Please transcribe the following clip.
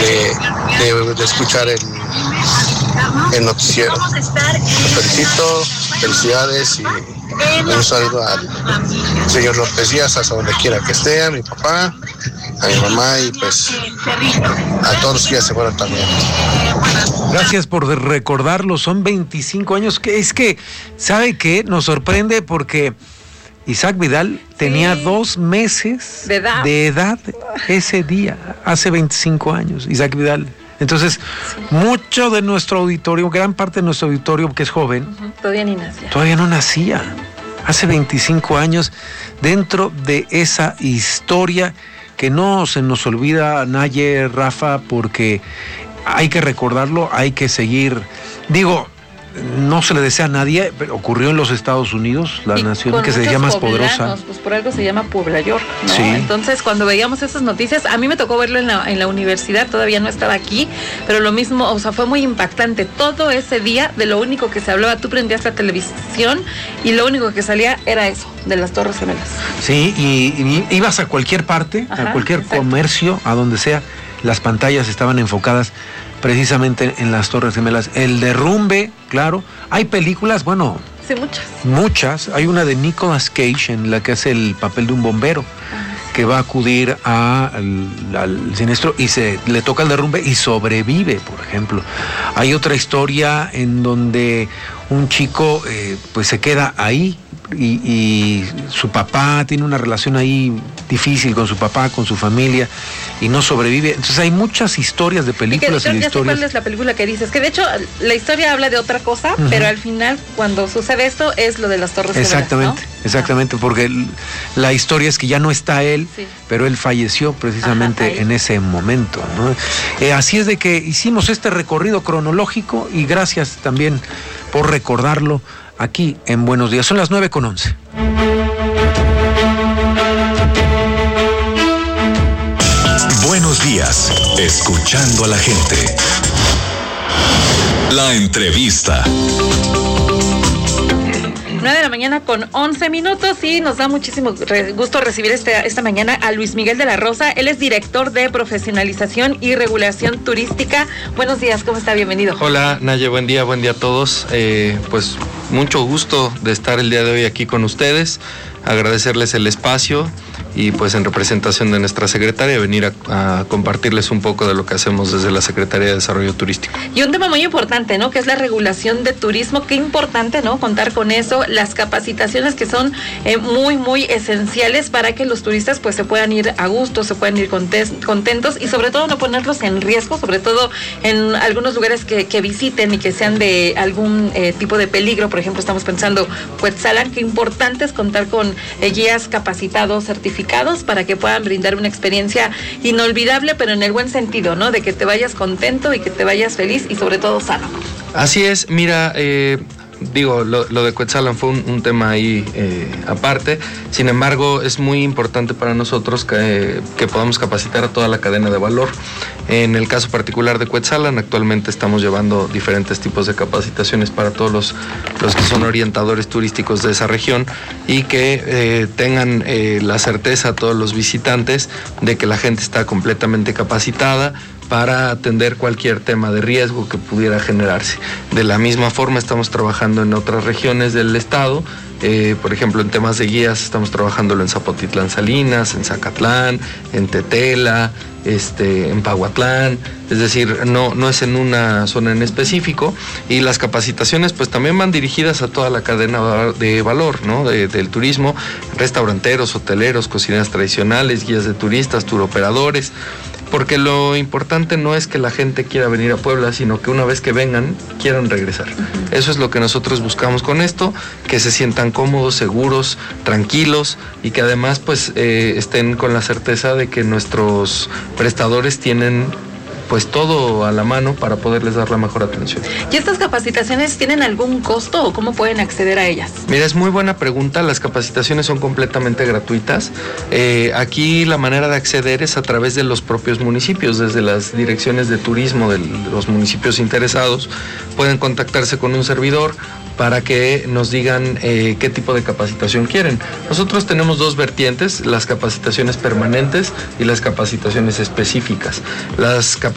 de escuchar el noticiero. Los felicito, felicidades y un saludo al señor López Díaz hasta donde quiera que esté, a mi papá, a mi mamá y pues a todos los que ya se fueron también. Gracias por recordarlo, son 25 años, que es que, ¿sabe qué? Nos sorprende porque Isaac Vidal tenía 2 meses de edad ese día, hace 25 años, Isaac Vidal. Entonces, mucho de nuestro auditorio, gran parte de nuestro auditorio que es joven, todavía ni nacía. Todavía no nacía. Hace 25 años, dentro de esa historia que no se nos olvida, Naye, Rafa, porque hay que recordarlo, hay que seguir. Digo, no se le desea a nadie, pero ocurrió en los Estados Unidos, la nación que se decía más poderosa. Pues por algo se llama Puebla York, ¿no? Sí. Entonces, cuando veíamos esas noticias, a mí me tocó verlo en la universidad, todavía no estaba aquí, pero lo mismo, o sea, fue muy impactante. Todo ese día, de lo único que se hablaba, tú prendías la televisión y lo único que salía era eso, de las Torres Gemelas. Sí, y ibas a cualquier parte, a cualquier comercio, a donde sea, las pantallas estaban enfocadas precisamente en las Torres Gemelas. El derrumbe, claro. Hay películas, bueno... Sí, muchas. Muchas. Hay una de Nicolas Cage en la que hace el papel de un bombero que va a acudir al siniestro y le toca el derrumbe y sobrevive, por ejemplo. Hay otra historia en donde un chico pues se queda ahí y su papá tiene una relación ahí difícil con su papá, con su familia y no sobrevive. Entonces hay muchas historias de películas y de historias. ¿Cuál es la película que dices? Que de hecho la historia habla de otra cosa, pero al final cuando sucede esto es lo de las Torres Gemelas, exactamente, ¿no? Exactamente, porque la historia es que ya no está él, pero él falleció precisamente en ese momento, ¿no? Así es de que hicimos este recorrido cronológico y gracias también por recordarlo aquí en Buenos Días. Son las 9:11. Buenos días, escuchando a la gente. La entrevista. 9 de la mañana con 11 minutos y nos da muchísimo gusto recibir esta mañana a Luis Miguel de la Rosa. Él es director de profesionalización y regulación turística. Buenos días, ¿cómo está? Bienvenido. Hola, Naye, buen día a todos. Pues mucho gusto de estar el día de hoy aquí con ustedes, agradecerles el espacio y pues en representación de nuestra secretaria venir a compartirles un poco de lo que hacemos desde la Secretaría de Desarrollo Turístico. Y un tema muy importante, ¿no? Que es la regulación de turismo. Qué importante, ¿no? Contar con eso, las capacitaciones que son muy, muy esenciales para que los turistas pues se puedan ir a gusto, se puedan ir contentos y sobre todo no ponerlos en riesgo, sobre todo en algunos lugares que visiten y que sean de algún tipo de peligro. Por ejemplo, estamos pensando Cuetzalan, qué importante es contar con guías capacitados, certificados, para que puedan brindar una experiencia inolvidable, pero en el buen sentido, ¿no? De que te vayas contento y que te vayas feliz y sobre todo sano. Así es, mira, lo de Cuetzalan fue un tema ahí aparte. Sin embargo, es muy importante para nosotros que podamos capacitar a toda la cadena de valor. En el caso particular de Cuetzalan, actualmente estamos llevando diferentes tipos de capacitaciones para todos los que son orientadores turísticos de esa región y que tengan la certeza a todos los visitantes de que la gente está completamente capacitada para atender cualquier tema de riesgo que pudiera generarse. De la misma forma estamos trabajando en otras regiones del estado, por ejemplo en temas de guías estamos trabajándolo en Zapotitlán Salinas, en Zacatlán, en Tetela, en Pahuatlán, es decir, no es en una zona en específico, y las capacitaciones pues también van dirigidas a toda la cadena de valor, ¿no? Del turismo, restauranteros, hoteleros, cocineras tradicionales, guías de turistas, turoperadores, porque lo importante no es que la gente quiera venir a Puebla, sino que una vez que vengan, quieran regresar. Eso es lo que nosotros buscamos con esto, que se sientan cómodos, seguros, tranquilos y que además pues estén con la certeza de que nuestros prestadores tienen pues todo a la mano para poderles dar la mejor atención. ¿Y estas capacitaciones tienen algún costo o cómo pueden acceder a ellas? Mira, es muy buena pregunta. Las capacitaciones son completamente gratuitas. Aquí la manera de acceder es a través de los propios municipios, desde las direcciones de turismo de los municipios interesados. Pueden contactarse con un servidor para que nos digan qué tipo de capacitación quieren. Nosotros tenemos 2 vertientes, las capacitaciones permanentes y las capacitaciones específicas. Las